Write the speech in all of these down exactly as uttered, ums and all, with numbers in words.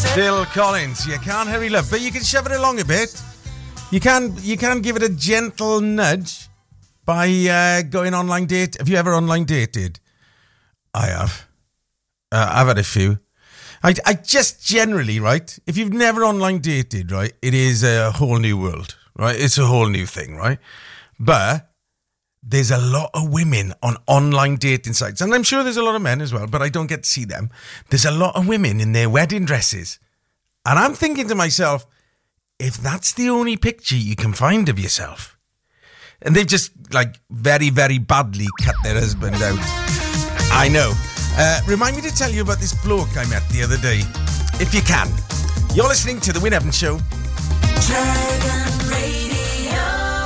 Phil Collins, you can't hurry love, but you can shove it along a bit. You can you can give it a gentle nudge by uh, going online date. Have you ever online dated? I have. Uh, I've had a few. I, I just generally, right, if you've never online dated, right, it is a whole new world, right? It's a whole new thing, right? But there's a lot of women on online dating sites, and I'm sure there's a lot of men as well, but I don't get to see them. There's a lot of women in their wedding dresses. And I'm thinking to myself, if that's the only picture you can find of yourself, and they've just, like, very, very badly cut their husband out. I know. Uh, remind me to tell you about this bloke I met the other day, if you can. You're listening to The Win Evans Show. Dragon Radio.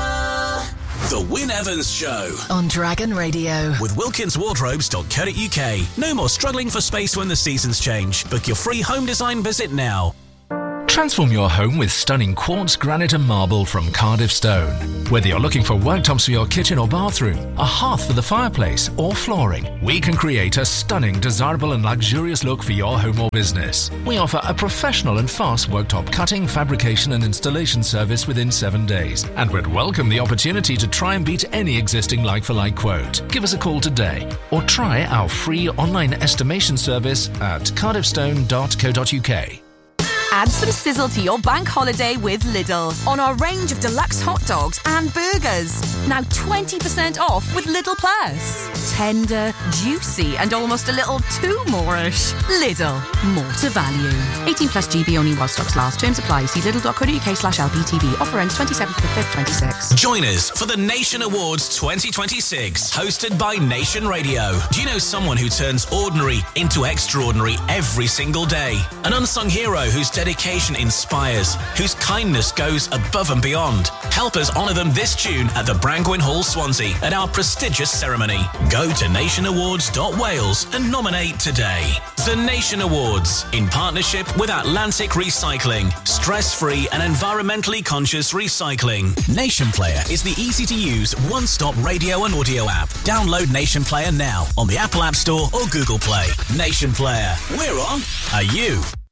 The Win Evans Show. On Dragon Radio. With wilkins wardrobes dot co dot uk. No more struggling for space when the seasons change. Book your free home design visit now. Transform your home with stunning quartz, granite and marble from Cardiff Stone. Whether you're looking for worktops for your kitchen or bathroom, a hearth for the fireplace or flooring, we can create a stunning, desirable and luxurious look for your home or business. We offer a professional and fast worktop cutting, fabrication and installation service within seven days and would welcome the opportunity to try and beat any existing like-for-like quote. Give us a call today or try our free online estimation service at cardiff stone dot co dot uk. Add some sizzle to your bank holiday with Lidl on our range of deluxe hot dogs and burgers. Now twenty percent off with Lidl Plus. Tender, juicy and almost a little too more-ish. Lidl, more to value. eighteen plus G B only while stocks last. Terms apply. See lidl dot co dot uk slash L P T V. Offer ends twenty-seventh of the fifth, twenty-six. Join us for the Nation Awards twenty twenty-six, hosted by Nation Radio. Do you know someone who turns ordinary into extraordinary every single day? An unsung hero whose dedication inspires, whose kindness goes above and beyond. Help us honour them this June at the Brangwyn Hall, Swansea, at our prestigious ceremony. Go to nation awards dot wales and nominate today. The Nation Awards, in partnership with Atlantic Recycling, stress-free and environmentally conscious recycling. Nation Player is the easy-to-use one-stop radio and audio app. Download Nation Player now on the Apple App Store or Google Play. Nation Player, we're on. Are you?